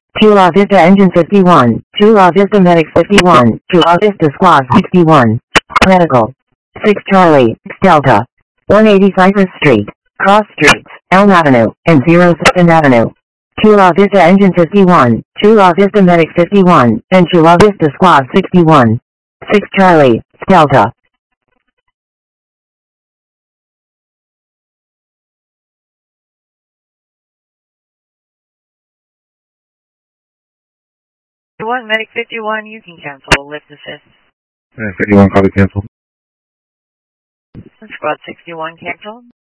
Chula Vista Engine 51, Chula Vista Medic 51, Chula Vista Squad 61. Medical. 6 Charlie, Delta. 180 Cypress Street, Cross Streets, Elm Avenue, and 02nd Avenue. Chula Vista Engine 51, Chula Vista Medic 51, and Chula Vista Squad 61. 6 Charlie, Delta. Medic 51, you can cancel lift assist. 51, copy cancel. Squad 61, cancel.